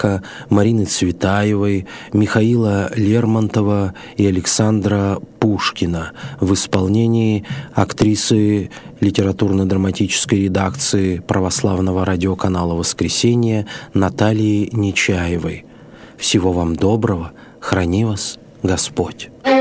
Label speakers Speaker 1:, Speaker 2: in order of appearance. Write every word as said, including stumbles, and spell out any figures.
Speaker 1: Марка, Марины Цветаевой, Михаила Лермонтова и Александра Пушкина в исполнении актрисы литературно-драматической редакции православного радиоканала «Воскресенье» Натальи Нечаевой. Всего вам доброго, храни вас Господь!